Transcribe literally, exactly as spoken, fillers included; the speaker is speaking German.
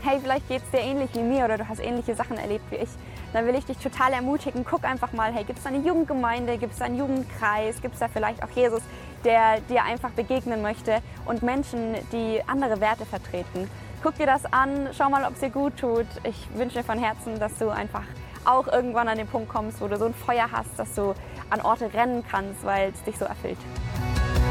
hey, vielleicht geht es dir ähnlich wie mir oder du hast ähnliche Sachen erlebt wie ich, dann will ich dich total ermutigen, guck einfach mal, hey, gibt es da eine Jugendgemeinde, gibt es da einen Jugendkreis, gibt es da vielleicht auch Jesus, der dir einfach begegnen möchte und Menschen, die andere Werte vertreten. Guck dir das an, schau mal, ob es dir gut tut. Ich wünsche dir von Herzen, dass du einfach auch irgendwann an den Punkt kommst, wo du so ein Feuer hast, dass du an Orte rennen kannst, weil es dich so erfüllt.